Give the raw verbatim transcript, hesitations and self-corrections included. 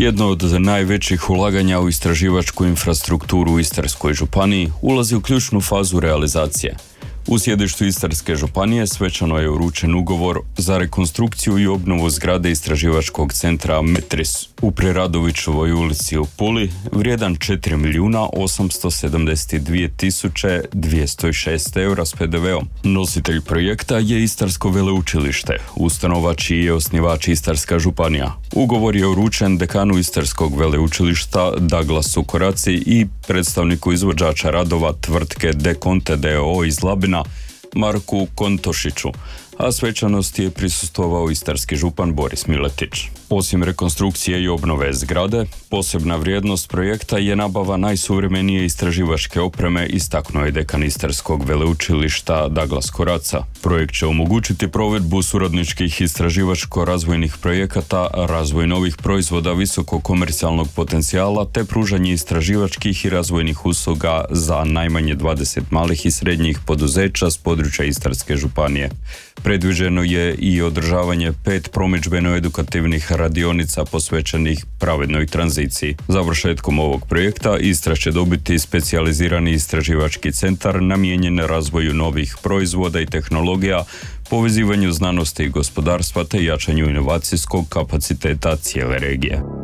Jedno od najvećih ulaganja u istraživačku infrastrukturu u Istarskoj županiji ulazi u ključnu fazu realizacije. U sjedištu Istarske županije svečano je uručen ugovor za rekonstrukciju i obnovu zgrade istraživačkog centra Metris u Preradovićevoj ulici u Puli, vrijedan četiri milijuna osamsto sedamdeset dvije tisuće dvjesto šest eura s pe de veom. Nositelj projekta je Istarsko veleučilište, ustanova čiji je osnivač Istarska županija. Ugovor je uručen dekanu Istarskog veleučilišta Douglasu Koraci i predstavniku izvođača radova tvrtke Dekonte d o o iz Labina Marku Kontošiću, a svečanosti je prisustvovao istarski župan Boris Miletić. Osim rekonstrukcije i obnove zgrade, posebna vrijednost projekta je nabava najsuvremenije istraživačke opreme, istaknuo je dekan Istarskog veleučilišta Douglas Koraca. Projekt će omogućiti provedbu suradničkih istraživačko-razvojnih projekata, razvoj novih proizvoda visokog komercijalnog potencijala te pružanje istraživačkih i razvojnih usluga za najmanje dvadeset malih i srednjih poduzeća s područja Istarske županije. Predviđeno je i održavanje pet promidžbeno-edukativnih radionica posvećenih pravednoj tranziciji. Završetkom ovog projekta Istra će dobiti specijalizirani istraživački centar namijenjen razvoju novih proizvoda i tehnologija, povezivanju znanosti i gospodarstva te jačanju inovacijskog kapaciteta cijele regije.